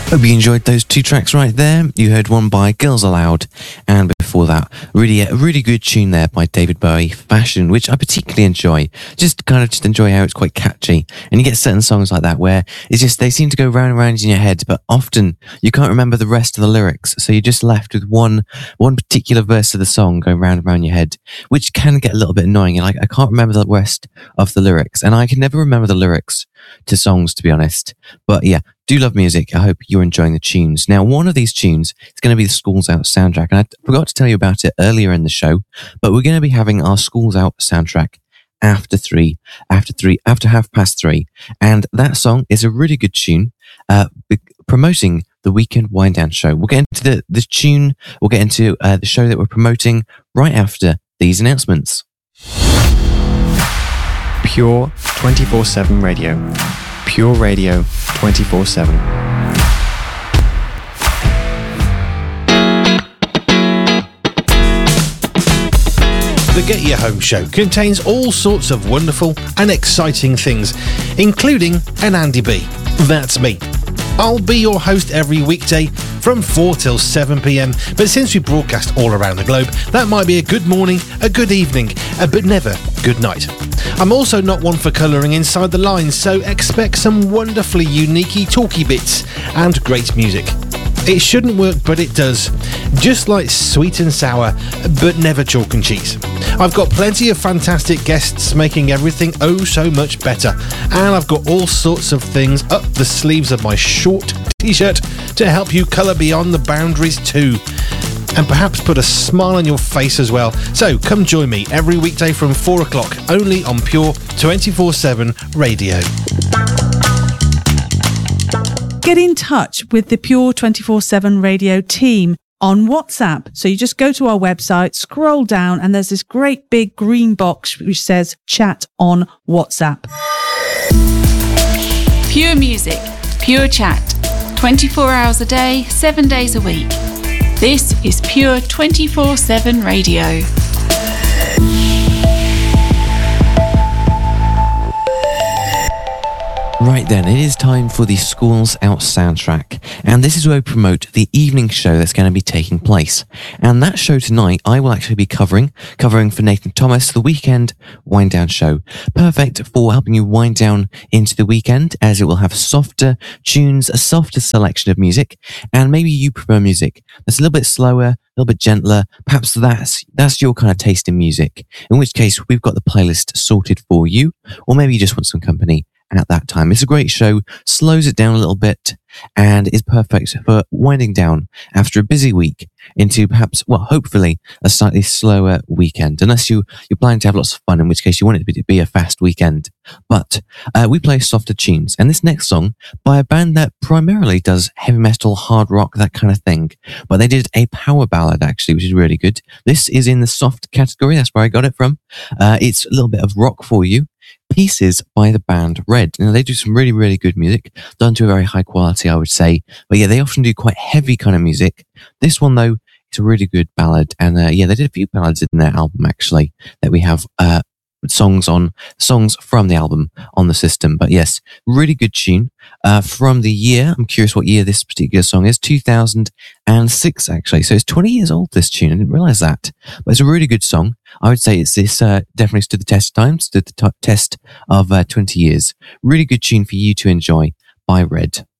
Hope you enjoyed those two tracks right there. You heard one by Girls Aloud, and before that, a really good tune there by David Bowie, Fashion, which I particularly enjoy. Just enjoy how it's quite catchy. And you get certain songs like that where it's just, they seem to go round and round in your head, but often you can't remember the rest of the lyrics. So you're just left with one particular verse of the song going round and round in your head, which can get a little bit annoying. And I can't remember the rest of the lyrics, and I can never remember the lyrics to songs, to be honest. But yeah, do love music. I hope you're enjoying the tunes. Now, one of these tunes is going to be the Schools Out soundtrack, and I forgot to tell you about it earlier in the show, but we're going to be having our Schools Out soundtrack after 3:30, and that song is a really good tune promoting the Weekend Wind Down show. We'll get into the tune, we'll get into the show that we're promoting right after these announcements. Pure 24/7 radio. Pure radio 24/7. The Get Your Home Show contains all sorts of wonderful and exciting things, including an Andy B. That's me. I'll be your host every weekday from 4 till 7 p.m. But since we broadcast all around the globe, that might be a good morning, a good evening, but never good night. I'm also not one for colouring inside the lines, so expect some wonderfully unique talky bits and great music. It shouldn't work, but it does. Just like sweet and sour, but never chalk and cheese. I've got plenty of fantastic guests making everything oh so much better. And I've got all sorts of things up the sleeves of my short t-shirt to help you colour beyond the boundaries too. And perhaps put a smile on your face as well. So come join me every weekday from 4 o'clock, only on Pure 24/7 Radio. Get in touch with the Pure 24/7 Radio team on WhatsApp. So you just go to our website, scroll down, and there's this great big green box which says chat on WhatsApp. Pure music, pure chat, 24 hours a day, 7 days a week. This is Pure 24/7 Radio. Right then, it is time for the Schools Out soundtrack, and this is where we promote the evening show that's going to be taking place. And that show tonight, I will actually be covering for Nathan Thomas, the Weekend Wind Down show. Perfect for helping you wind down into the weekend, as it will have softer tunes, a softer selection of music, and maybe you prefer music that's a little bit slower, a little bit gentler. Perhaps that's your kind of taste in music, in which case we've got the playlist sorted for you, or maybe you just want some company at that time. It's a great show, slows it down a little bit, and is perfect for winding down after a busy week into perhaps, well, hopefully a slightly slower weekend, unless you're planning to have lots of fun, in which case you want it to be a fast weekend. But we play softer tunes, and this next song by a band that primarily does heavy metal, hard rock, that kind of thing, but they did a power ballad actually, which is really good. This is in the soft category, that's where I got it from. It's a little bit of rock for you. Pieces by the band Red. Now, they do some really, really good music, done to a very high quality, I would say. But yeah, they often do quite heavy kind of music. This one, though, is a really good ballad. And yeah, they did a few ballads in their album, actually, that we have songs from the album on the system. But yes, really good tune. From the year, I'm curious what year this particular song is, 2006 actually. So it's 20 years old, this tune. I didn't realize that. But it's a really good song. I would say this definitely stood the test of time, stood the test of 20 years. Really good tune for you to enjoy by Red.